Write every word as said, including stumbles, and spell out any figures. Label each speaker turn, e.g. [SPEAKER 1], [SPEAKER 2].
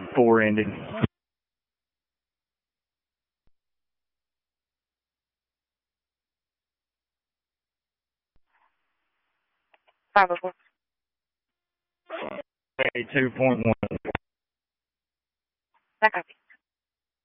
[SPEAKER 1] four ending.
[SPEAKER 2] five oh four.
[SPEAKER 1] two point one.
[SPEAKER 2] That copy.